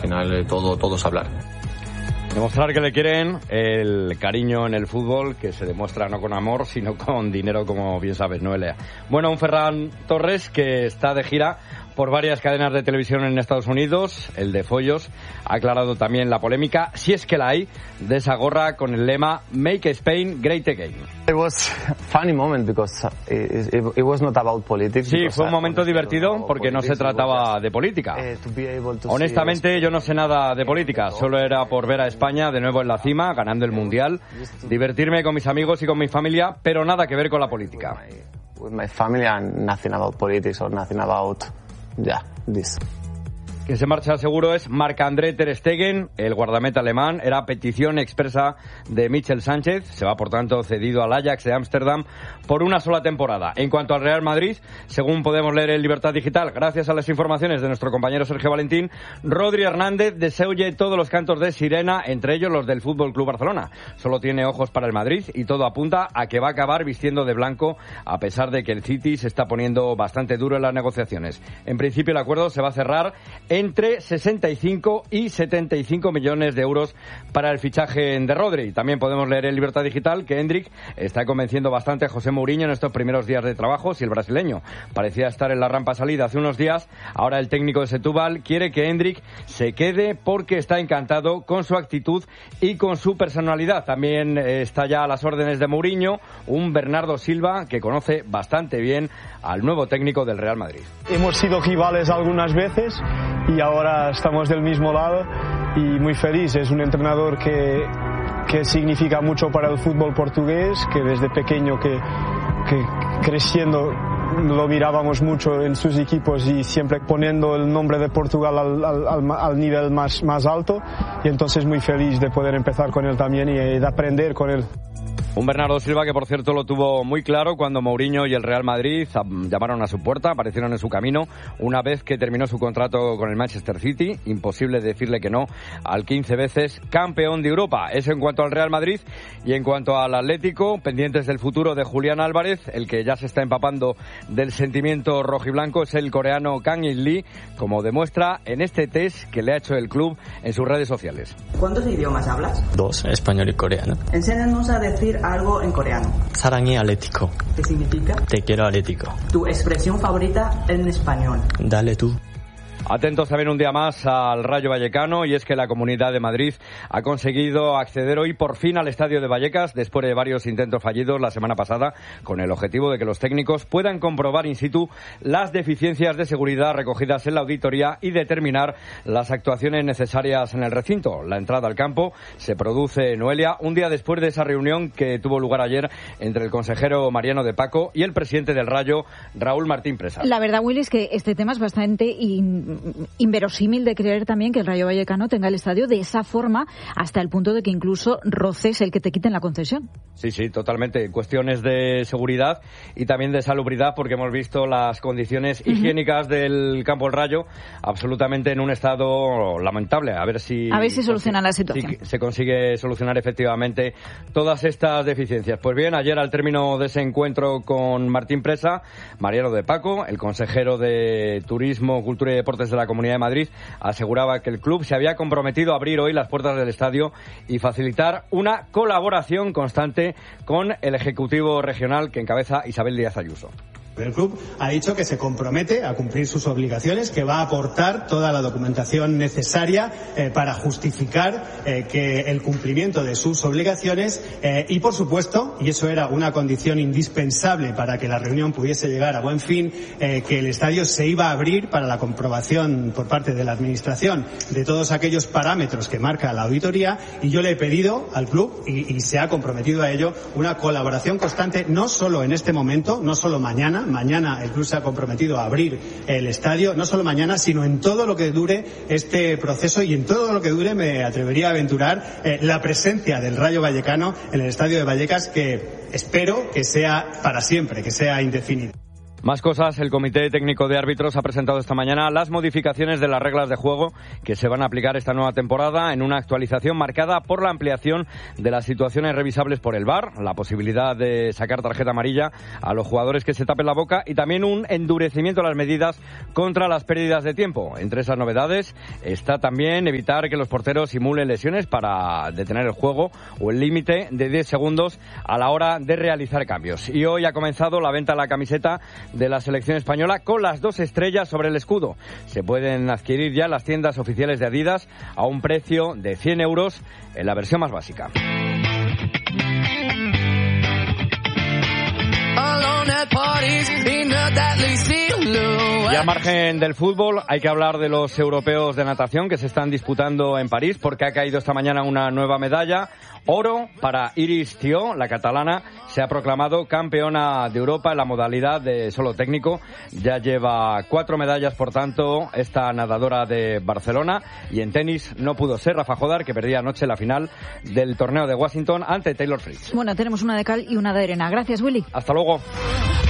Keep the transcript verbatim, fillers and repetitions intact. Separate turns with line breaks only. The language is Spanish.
final eh, todo, todo es hablar.
Demostrar que le quieren, el cariño en el fútbol, que se demuestra no con amor, sino con dinero, como bien sabes, Noelia. Bueno, un Ferran Torres que está de gira por varias cadenas de televisión en Estados Unidos. El de Follos ha aclarado también la polémica, si es que la hay, de esa gorra con el lema Make Spain Great Again.
It was a funny moment because it, it, it was not about politics.
Sí, fue un momento divertido porque no se trataba de política. Honestamente, yo no sé nada de política, solo era por ver a España de nuevo en la cima, ganando el Mundial, divertirme con mis amigos y con mi familia, pero nada que ver con la política.
With my family and nothing about politics or nothing about yeah, this.
Que se marcha seguro es Marc-André ter Stegen, el guardameta alemán. Era petición expresa de Michel Sánchez. Se va, por tanto, cedido al Ajax de Ámsterdam por una sola temporada. En cuanto al Real Madrid, según podemos leer en Libertad Digital, gracias a las informaciones de nuestro compañero Sergio Valentín, Rodri Hernández desoye todos los cantos de sirena, entre ellos los del Fútbol Club Barcelona. Solo tiene ojos para el Madrid y todo apunta a que va a acabar vistiendo de blanco, a pesar de que el City se está poniendo bastante duro en las negociaciones. En principio, el acuerdo se va a cerrar entre sesenta y cinco y setenta y cinco millones de euros para el fichaje de Rodri. También podemos leer en Libertad Digital que Hendrik está convenciendo bastante a José Mourinho en estos primeros días de trabajo. Si el brasileño parecía estar en la rampa salida hace unos días, ahora el técnico de Setúbal quiere que Hendrik se quede porque está encantado con su actitud y con su personalidad. También está ya a las órdenes de Mourinho un Bernardo Silva que conoce bastante bien al nuevo técnico del Real Madrid.
Hemos sido rivales algunas veces y ahora estamos del mismo lado y muy feliz. Es un entrenador que, que significa mucho para el fútbol portugués, que desde pequeño que, que creciendo lo mirábamos mucho en sus equipos y siempre poniendo el nombre de Portugal al, al, al nivel más, más alto, y entonces muy feliz de poder empezar con él también y de aprender con él.
Un Bernardo Silva que, por cierto, lo tuvo muy claro cuando Mourinho y el Real Madrid llamaron a su puerta, aparecieron en su camino una vez que terminó su contrato con el Manchester City. Imposible decirle que no al quince veces campeón de Europa. Eso en cuanto al Real Madrid. Y en cuanto al Atlético, pendientes del futuro de Julián Álvarez, el que ya se está empapando del sentimiento rojiblanco es el coreano Kang In Lee, como demuestra en este test que le ha hecho el club en sus redes sociales.
¿Cuántos idiomas hablas?
Dos, español y coreano.
Enséñanos a decir algo en coreano.
사랑해 Atlético.
¿Qué significa?
Te quiero Atlético.
Tu expresión favorita en español.
Dale tú.
Atentos también un día más al Rayo Vallecano, y es que la Comunidad de Madrid ha conseguido acceder hoy por fin al estadio de Vallecas después de varios intentos fallidos la semana pasada, con el objetivo de que los técnicos puedan comprobar in situ las deficiencias de seguridad recogidas en la auditoría y determinar las actuaciones necesarias en el recinto. La entrada al campo se produce, Noelia, un día después de esa reunión que tuvo lugar ayer entre el consejero Mariano de Paco y el presidente del Rayo, Raúl Martín Presa.
La verdad, Willy, es que este tema es bastante in... inverosímil de creer también que el Rayo Vallecano tenga el estadio de esa forma, hasta el punto de que incluso roces el que te quiten la concesión.
Sí, sí, totalmente. Cuestiones de seguridad y también de salubridad, porque hemos visto las condiciones uh-huh. higiénicas del campo del Rayo absolutamente en un estado lamentable. A ver si...
A ver si soluciona la situación.
Si se consigue solucionar efectivamente todas estas deficiencias. Pues bien, ayer al término de ese encuentro con Martín Presa, Mariano de Paco, el consejero de Turismo, Cultura y Deportes de la Comunidad de Madrid, aseguraba que el club se había comprometido a abrir hoy las puertas del estadio y facilitar una colaboración constante con el Ejecutivo Regional que encabeza Isabel Díaz Ayuso.
El club ha dicho que se compromete a cumplir sus obligaciones, que va a aportar toda la documentación necesaria eh, para justificar eh, que el cumplimiento de sus obligaciones eh, y, por supuesto, y eso era una condición indispensable para que la reunión pudiese llegar a buen fin, eh, que el estadio se iba a abrir para la comprobación por parte de la Administración de todos aquellos parámetros que marca la auditoría, y yo le he pedido al club, y, y se ha comprometido a ello, una colaboración constante, no solo en este momento, no solo mañana. Mañana el club se ha comprometido a abrir el estadio, no solo mañana, sino en todo lo que dure este proceso y en todo lo que dure, me atrevería a aventurar, eh, la presencia del Rayo Vallecano en el estadio de Vallecas, que espero que sea para siempre, que sea indefinido.
Más cosas, el Comité Técnico de Árbitros ha presentado esta mañana las modificaciones de las reglas de juego que se van a aplicar esta nueva temporada en una actualización marcada por la ampliación de las situaciones revisables por el V A R, la posibilidad de sacar tarjeta amarilla a los jugadores que se tapen la boca y también un endurecimiento de las medidas contra las pérdidas de tiempo. Entre esas novedades está también evitar que los porteros simulen lesiones para detener el juego o el límite de diez segundos a la hora de realizar cambios. Y hoy ha comenzado la venta de la camiseta de la selección española con las dos estrellas sobre el escudo. Se pueden adquirir ya en las tiendas oficiales de Adidas a un precio de cien euros en la versión más básica. Y al margen del fútbol hay que hablar de los europeos de natación que se están disputando en París, porque ha caído esta mañana una nueva medalla. Oro para Iris Thió, la catalana, se ha proclamado campeona de Europa en la modalidad de solo técnico. Ya lleva cuatro medallas, por tanto, esta nadadora de Barcelona. Y en tenis no pudo ser Rafa Jodar, que perdía anoche la final del torneo de Washington ante Taylor Fritz.
Bueno, tenemos una de cal y una de arena. Gracias, Willy.
Hasta luego.